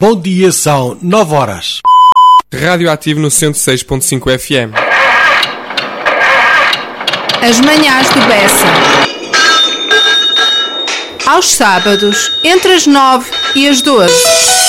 Bom dia, são 9 horas. Radioativo no 106.5 FM. As manhãs do Bessa. Aos sábados, entre as 9 e as 12.